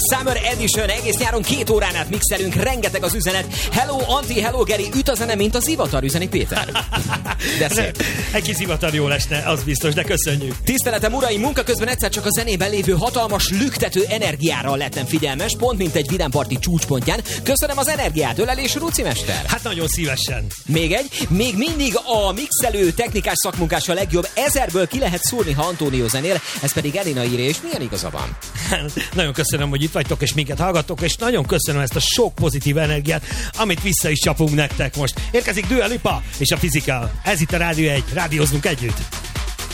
Summer Edition. Egész nyáron 2 órán át mixelünk, rengeteg az üzenet. Hello, Anti, hello, Geri, üt a zene, mint az zivatar, üzeni Péter. De szép. Egy kis zivatar jó lesne, az biztos, de köszönjük. Tiszteletem, uraim, munka közben egyszer csak a zenében lévő hatalmas, lüktető energiára lettem figyelmes, pont mint egy vidámparti csúcspontján. Köszönöm az energiát, ölelés, Ruci mester. Hát nagyon szívesen. Még mindig a mixelő technikás szakmunkás a legjobb. 1000-ből ki lehet szúrni, ha Antónió zenél, ez pedig Elina írja, és milyen igaza van? Nagyon köszönöm, hogy itt vagytok, és minket hallgattok, és nagyon köszönöm ezt a sok pozitív energiát, amit vissza is csapunk nektek most. Érkezik Dua Lipa és a Physical. Ez itt a Rádió 1, rádiózunk együtt.